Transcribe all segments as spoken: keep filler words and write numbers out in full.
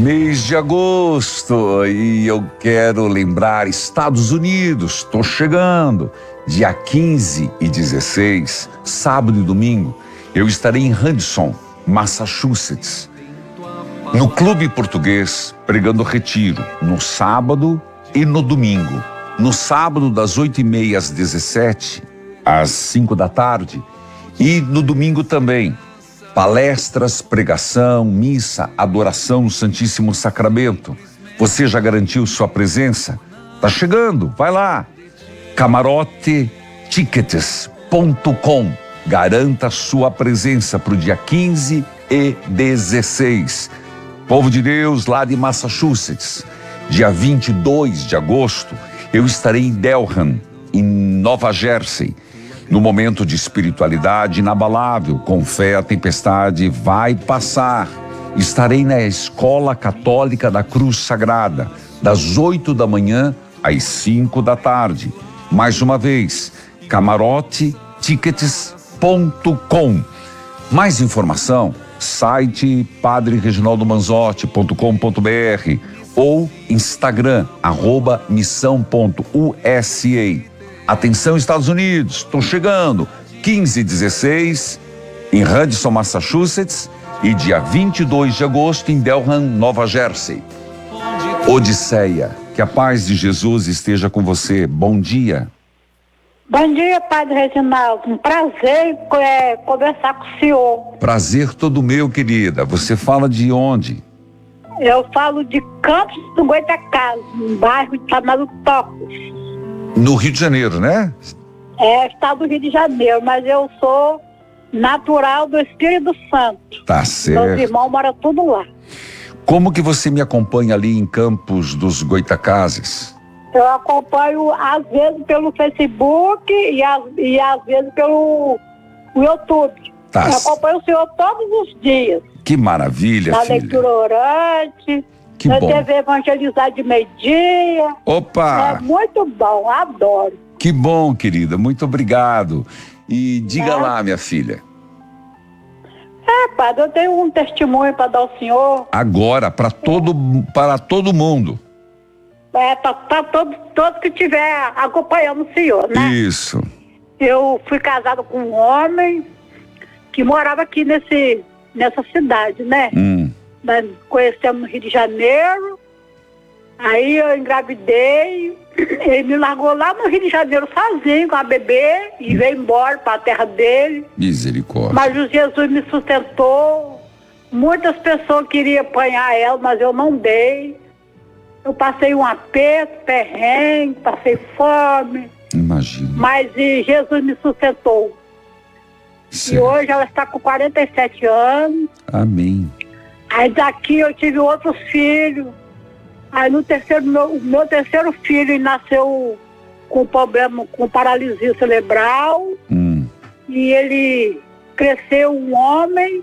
Mês de agosto, e eu quero lembrar, Estados Unidos, estou chegando, dia quinze e dezesseis, sábado e domingo, eu estarei em Hudson, Massachusetts, no Clube Português, pregando retiro, no sábado e no domingo. No sábado, das oito e meia às dezessete, às cinco da tarde, e no domingo também. Palestras, pregação, missa, adoração no Santíssimo Sacramento. Você já garantiu sua presença? Tá chegando, vai lá. camarote tickets ponto com. Garanta sua presença para o dia quinze e dezesseis. Povo de Deus, lá de Massachusetts. Dia vinte e dois de agosto, eu estarei em Delham, em Nova Jersey. No momento de espiritualidade inabalável, com fé a tempestade vai passar. Estarei na Escola Católica da Cruz Sagrada, das oito da manhã às cinco da tarde. Mais uma vez, camarote tickets ponto com. Mais informação, site padre reginaldo manzotti ponto com ponto br ou Instagram, arroba missão ponto u s a. Atenção, Estados Unidos, estou chegando, quinze e dezesseis, em Hudson, Massachusetts, e dia vinte e dois de agosto em Delham, Nova Jersey. Odisseia, que a paz de Jesus esteja com você. Bom dia. Bom dia, Padre Reginaldo. Um prazer é, conversar com o senhor. Prazer todo meu, querida. Você fala de onde? Eu falo de Campos do Goitacazes, um bairro chamado Tocos. No Rio de Janeiro, né? É, estado do Rio de Janeiro, mas eu sou natural do Espírito Santo. Tá certo. Meus irmãos moram tudo lá. Como que você me acompanha ali em Campos dos Goitacazes? Eu acompanho às vezes pelo Facebook e às, e às vezes pelo YouTube. Tá. Eu acompanho o senhor todos os dias. Que maravilha, na filha. leitura orante, que na bom. T V Evangelizar de meio-dia. Opa! É muito bom, adoro. Que bom, querida, muito obrigado. E diga É. lá, minha filha. É, padre, eu tenho um testemunho para dar ao senhor. Agora, para todo, para todo mundo. É, para todos todo que estiver acompanhando o senhor, né? Isso. Eu fui casado com um homem que morava aqui nesse, nessa cidade, né? Hum. Nós conhecemos no Rio de Janeiro. Aí eu engravidei, ele me largou lá no Rio de Janeiro sozinho com a bebê e veio embora para a terra dele. Misericórdia. Mas o Jesus me sustentou. Muitas pessoas queriam apanhar ela, mas eu não dei. Eu passei um aperto, perrengue, passei fome. Imagina. Mas e Jesus me sustentou. Certo. E hoje ela está com quarenta e sete anos. Amém. Aí daqui eu tive outros filhos. Aí no terceiro, meu, o meu terceiro filho nasceu com problema, com paralisia cerebral. Hum. E ele cresceu um homem,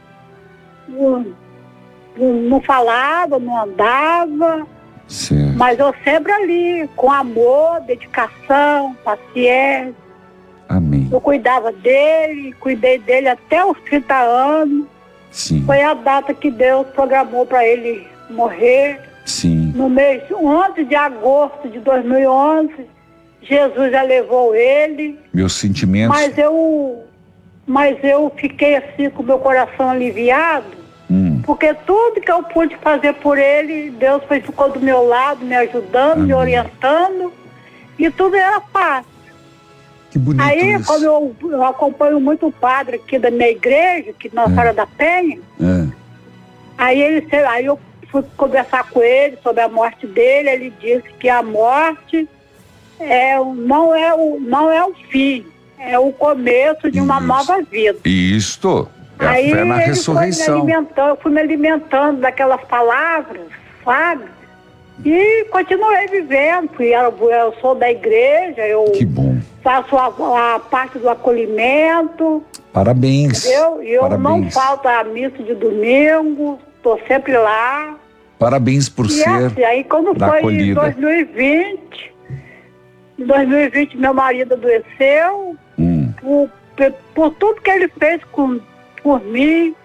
não, não falava, não andava. Certo. Mas eu sempre ali, com amor, dedicação, paciência. Amém. Eu cuidava dele, cuidei dele até os trinta anos. Sim. Foi a data que Deus programou para ele morrer. Sim. No mês onze de agosto de dois mil e onze, Jesus já levou ele. Meus sentimentos. Mas eu, mas eu fiquei assim com o meu coração aliviado, hum. porque tudo que eu pude fazer por ele, Deus foi, ficou do meu lado, me ajudando, Amém. me orientando, e tudo era fácil. Que bonito. Aí, isso. como eu, eu acompanho muito o padre aqui da minha igreja, que Nossa Senhora É. da Penha, É. aí, ele, aí eu fui conversar com ele sobre a morte dele. Ele disse que a morte é, o- não, é o, não é o fim, é o começo de uma Isso. nova vida. Isto é Aí a fé na ele ressurreição. foi me alimentando, eu fui me alimentando daquelas palavras, sabe? E continuei vivendo. Fui- Eu, eu sou da igreja, eu Que bom. faço a, a parte do acolhimento, Parabéns. entendeu? E eu não Parabéns. falto à missa de domingo, estou sempre lá. Parabéns por E ser assim, aí quando da foi em acolhida. dois mil e vinte, em dois mil e vinte meu marido adoeceu, Hum. por, por tudo que ele fez com, por mim,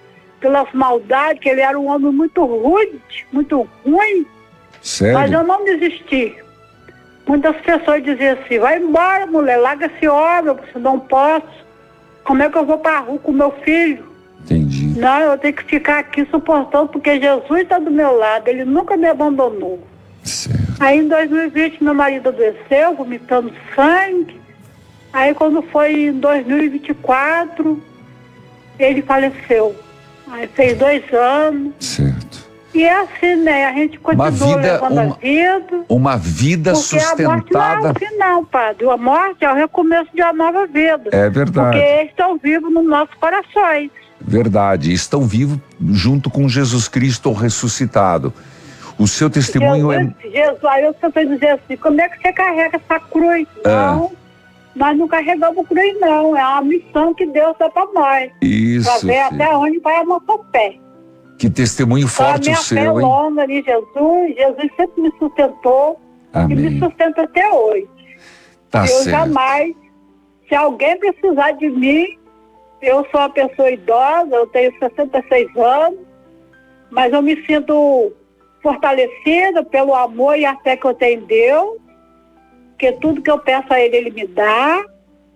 pelas maldades, que ele era um homem muito rude, muito ruim. Sério? Mas eu não desisti. Muitas pessoas diziam assim, vai embora, mulher, larga esse homem, eu não posso. Como é que eu vou para a rua com meu filho? Entendi. Não, eu tenho que ficar aqui suportando, porque Jesus está do meu lado, ele nunca me abandonou. Certo. Aí em dois mil e vinte meu marido adoeceu, vomitando sangue. Aí quando foi em dois mil e vinte e quatro, ele faleceu. Aí fez dois anos. Certo. E é assim, né? A gente continua Uma vida, levando uma, a vida. uma vida Porque sustentada. a morte não é o final, padre. A morte é o recomeço de uma nova vida. É verdade. Porque eles estão vivos nos nossos corações. Verdade. Estão vivos junto com Jesus Cristo ressuscitado. O seu testemunho Jesus, é... Jesus, aí eu estou dizendo assim, como é que você carrega essa cruz? Ah. Não, nós não carregamos cruz, não. É uma missão que Deus dá para nós. Isso, Para ver filho. até onde vai a nossa fé. Que testemunho Então, forte a minha o fé é seu, hein? longa de Jesus. Jesus sempre me sustentou. E me Amém. sustenta até hoje. Tá eu certo. jamais, se alguém precisar de mim, eu sou uma pessoa idosa, eu tenho sessenta e seis anos, mas eu me sinto fortalecida pelo amor e a fé que eu tenho em Deus, porque tudo que eu peço a Ele, Ele me dá.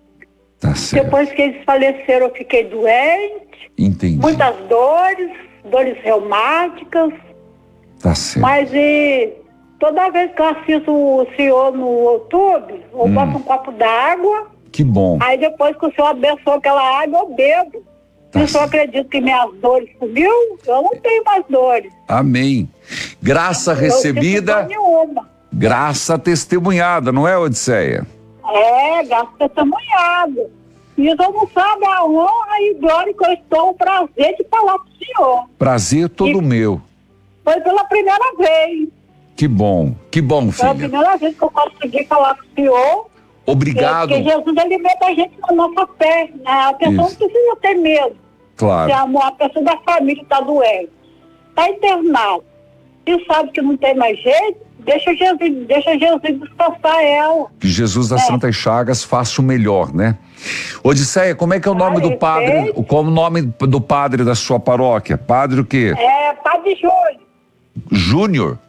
Tá certo. Depois que eles faleceram, eu fiquei doente, Entendi. muitas dores, dores reumáticas, Tá certo. mas e, toda vez que eu assisto o senhor no YouTube, eu Hum. boto um copo d'água, Que bom. aí depois que o senhor abençoou aquela água, eu bebo. Tá Se o senhor acredita que minhas dores sumiu, eu não tenho mais dores. Amém. Graça Eu sinto recebida, dor nenhuma. graça testemunhada, não é, Odisseia? É, gasto testemunhado. E eu não sabe a honra e glória que eu estou, o prazer de falar para o senhor. Prazer todo E- meu. Foi pela primeira vez. Que bom, que bom, Foi a filha. primeira vez que eu consegui falar com o senhor. Obrigado. Porque Jesus alimenta a gente na nossa fé. Né? A pessoa Isso. não precisa ter medo. Claro. Se a, a pessoa da família está doente, está internado, e sabe que não tem mais jeito, deixa Jesus, deixa Jesus descansar ela. Que Jesus das É. Santas Chagas faça o melhor, né? Odisseia, como é que é o nome Ah, do padre? perfeito. Como o nome do padre da sua paróquia? Padre o quê? É Padre Júlio. Júnior?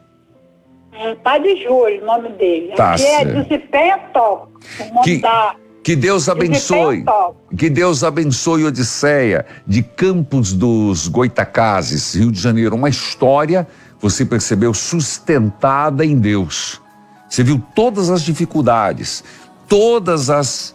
É Padre Júlio, o nome dele. Tá Aqui é certo. Desempenho Top. O nome Que- da... Que Deus abençoe. Desempenho Top. Que Deus abençoe Odisseia, de Campos dos Goitacazes, Rio de Janeiro. Uma história, você percebeu, sustentada em Deus. Você viu todas as dificuldades, todas as,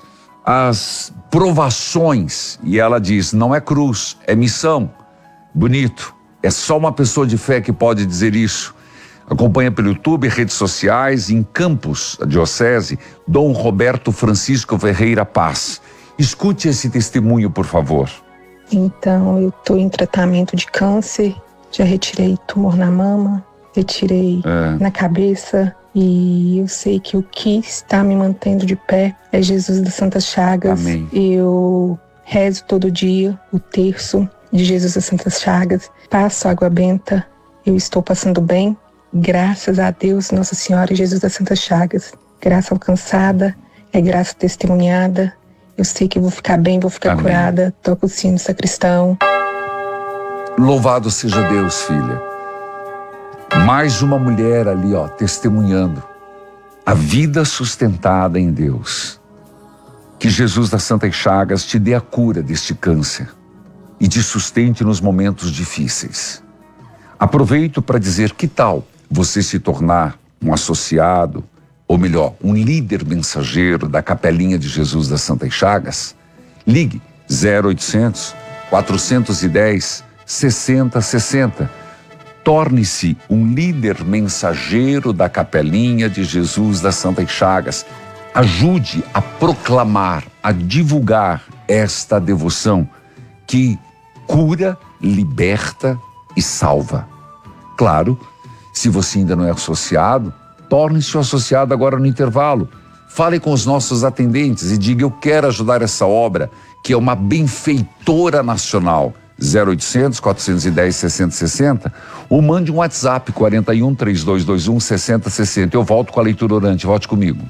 as provações. E ela diz, não é cruz, é missão. Bonito. É só uma pessoa de fé que pode dizer isso. Acompanha pelo YouTube, redes sociais, em Campos, a diocese, Dom Roberto Francisco Ferreira Paz. Escute esse testemunho, por favor. Então, eu estou em tratamento de câncer, já retirei tumor na mama, retirei É. na cabeça, e eu sei que o que está me mantendo de pé é Jesus das Santas Chagas. Amém. Eu rezo todo dia o terço de Jesus das Santas Chagas, passo água benta, eu estou passando bem, graças a Deus, Nossa Senhora e Jesus das Santas Chagas. Graça alcançada, é graça testemunhada. Eu sei que eu vou ficar bem, vou ficar Amém. curada. Toca o sino sacristão. Louvado seja Deus, filha. Mais uma mulher ali, ó, testemunhando a vida sustentada em Deus. Que Jesus das Santas Chagas te dê a cura deste câncer e te sustente nos momentos difíceis. Aproveito para dizer, que tal você se tornar um associado, ou melhor, um líder mensageiro da Capelinha de Jesus das Santas Chagas? Ligue zero oitocentos, quatrocentos e dez, sessenta sessenta. Torne-se um líder mensageiro da Capelinha de Jesus das Santas Chagas. Ajude a proclamar, a divulgar esta devoção que cura, liberta e salva. Claro, se você ainda não é associado, torne-se um associado agora no intervalo. Fale com os nossos atendentes e diga, eu quero ajudar essa obra, que é uma benfeitora nacional. zero oitocentos, quatrocentos e dez, sessenta sessenta, ou mande um WhatsApp quarenta e um, três dois dois um, sessenta sessenta. Eu volto com a leitura orante, volte comigo.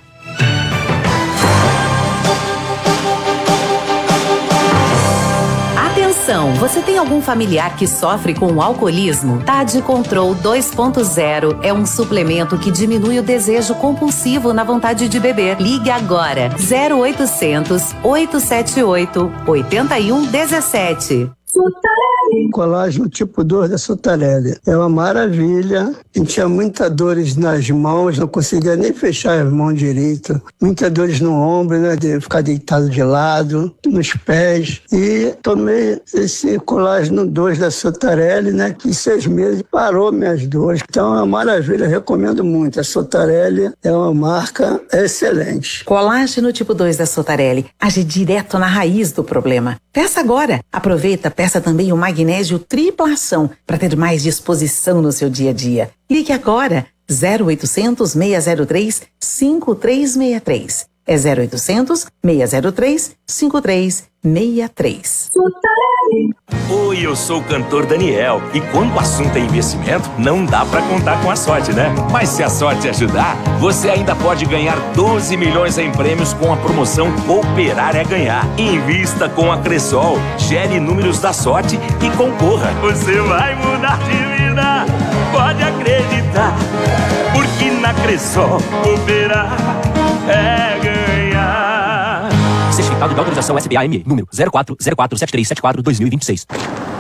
Atenção, você tem algum familiar que sofre com o alcoolismo? Tade Control dois ponto zero é um suplemento que diminui o desejo compulsivo na vontade de beber. Ligue agora, zero oitocentos, oito sete oito, oito um um sete. Colágeno tipo dois da Sotarelli. É uma maravilha. Eu tinha muitas dores nas mãos, não conseguia nem fechar as mãos direito. Muitas dores no ombro, né? De ficar deitado de lado, nos pés. E tomei esse colágeno dois da Sotarelli, né? Que em seis meses parou minhas dores. Então é uma maravilha, eu recomendo muito. A Sotarelli é uma marca excelente. Colágeno tipo dois da Sotarelli age direto na raiz do problema. Peça agora. Aproveita, peça também o magnésio tripla ação para ter mais disposição no seu dia a dia. Ligue agora, zero oitocentos, seis zero três, cinco três seis três. É zero oitocentos, seis zero três, cinco três seis três. Oi, eu sou o cantor Daniel. E quando o assunto é investimento, não dá pra contar com a sorte, né? Mas se a sorte ajudar, você ainda pode ganhar doze milhões em prêmios com a promoção Cooperar é Ganhar. Invista com a Cressol, gere números da sorte e concorra. Você vai mudar de vida, pode acreditar. Porque na Cressol, cooperar é ganhar. Certificado de autorização S B A M, número zero quatro zero quatro sete três sete quatro dois mil e vinte e seis.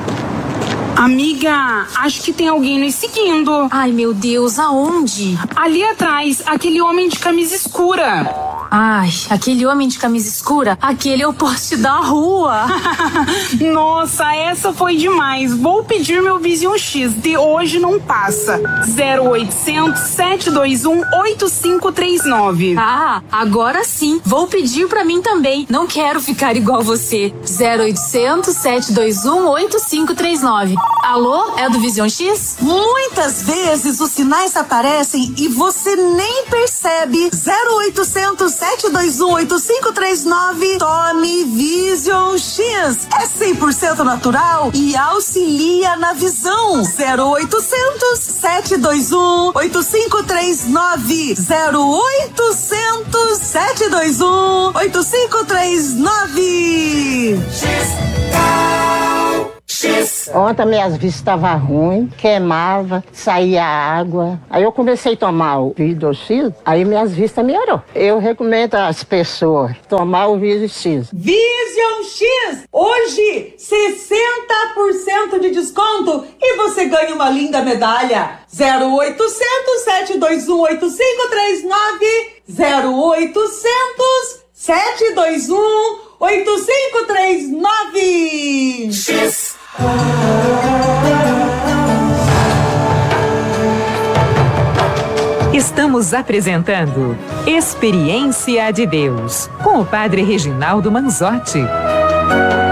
Amiga, acho que tem alguém nos seguindo. Ai, meu Deus, aonde? Ali atrás, aquele homem de camisa escura. Ai, aquele homem de camisa escura, aquele é o poste da rua. Nossa, essa foi demais. Vou pedir meu Vision X, de hoje não passa. zero oitocentos, sete dois um, oito cinco três nove. Ah, agora sim. Vou pedir pra mim também. Não quero ficar igual você. zero oitocentos, sete dois um, oito cinco três nove. Alô, é do Vision X? Muitas vezes os sinais aparecem e você nem percebe. zero oitocentos, sete dois um, oito cinco três nove. Tome Vision X. É cem por cento natural e auxilia na visão. zero oitocentos, sete dois um, oito cinco três nove. zero oitocentos, sete dois um, oito cinco três nove. Ontem minhas vistas estavam ruins, queimava, saía água. Aí eu comecei a tomar o Vision X, aí minhas vistas melhorou. Eu recomendo às pessoas tomar o Vision X. Vision X! Hoje, sessenta por cento de desconto e você ganha uma linda medalha. zero oitocentos, sete dois um, oito cinco três nove. zero oitocentos, sete dois um, oito cinco três nove. X. Estamos apresentando Experiência de Deus com o Padre Reginaldo Manzotti.